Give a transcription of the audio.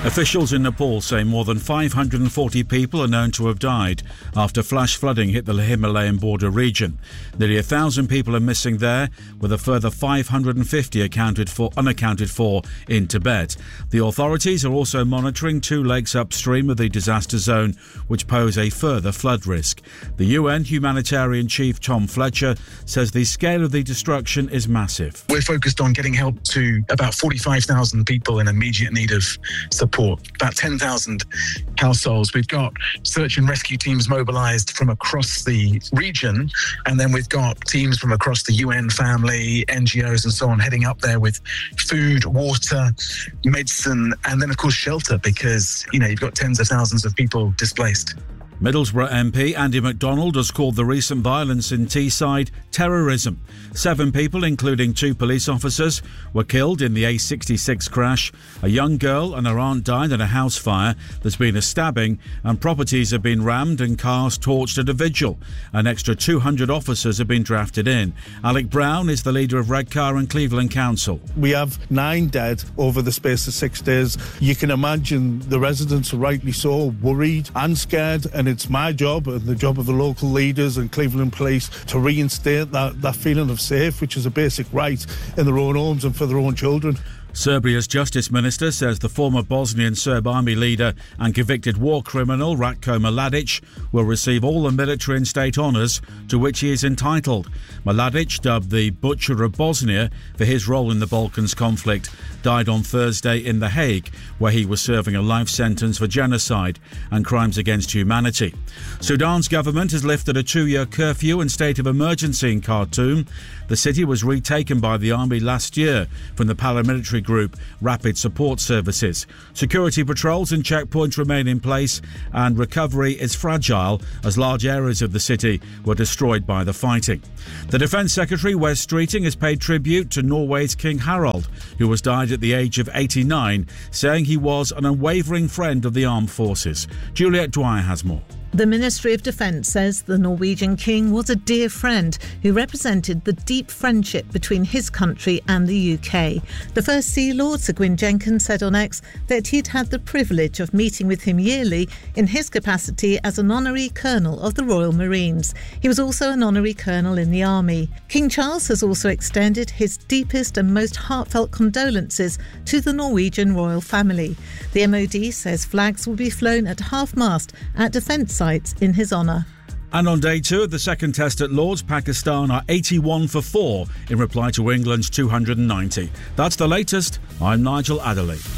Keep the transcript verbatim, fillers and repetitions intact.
Officials in Nepal say more than five hundred forty people are known to have died after flash flooding hit the Himalayan border region. Nearly a thousand people are missing there, with a further five hundred fifty accounted for, unaccounted for in Tibet. The authorities are also monitoring two lakes upstream of the disaster zone, which pose a further flood risk. The U N humanitarian chief Tom Fletcher says the scale of the destruction is massive. We're focused on getting help to about forty-five thousand people in immediate need of support. About ten thousand households. We've got search and rescue teams mobilised from across the region, and then we've got teams from across the U N family, N G Os and so on heading up there with food, water, medicine, and then of course shelter, because, you know, you've got tens of thousands of people displaced. Middlesbrough M P Andy MacDonald has called the recent violence in Teesside terrorism. Seven people, including two police officers, were killed in the A sixty-six crash. A young girl and her aunt died in a house fire. There's been a stabbing and properties have been rammed and cars torched at a vigil. An extra two hundred officers have been drafted in. Alec Brown is the leader of Redcar and Cleveland Council. We have nine dead over the space of six days. You can imagine the residents are rightly so worried and scared, and it's my job and the job of the local leaders and Cleveland Police to reinstate that, that feeling of safe, which is a basic right in their own homes and for their own children. Serbia's Justice Minister says the former Bosnian Serb army leader and convicted war criminal Ratko Mladic will receive all the military and state honours to which he is entitled. Mladic, dubbed the Butcher of Bosnia for his role in the Balkans conflict, died on Thursday in The Hague, where he was serving a life sentence for genocide and crimes against humanity. Sudan's government has lifted a two-year curfew and state of emergency in Khartoum. The city was retaken by the army last year from the paramilitary group Rapid Support Services. Security patrols and checkpoints remain in place, and recovery is fragile as large areas of the city were destroyed by the fighting. The Defence Secretary, Wes Streeting, has paid tribute to Norway's King Harald, who has died at the age of eighty-nine, saying he was an unwavering friend of the armed forces. Juliet Dwyer has more. The Ministry of Defence says the Norwegian king was a dear friend who represented the deep friendship between his country and the U K. The First Sea Lord, Sir Gwyn Jenkins, said on X that he'd had the privilege of meeting with him yearly in his capacity as an honorary colonel of the Royal Marines. He was also an honorary colonel in the army. King Charles has also extended his deepest and most heartfelt condolences to the Norwegian royal family. The M O D says flags will be flown at half-mast at defence sites in his honour. And on day two of the second test at Lord's, Pakistan are eighty-one for four in reply to England's two hundred ninety. That's the latest. I'm Nigel Adderley.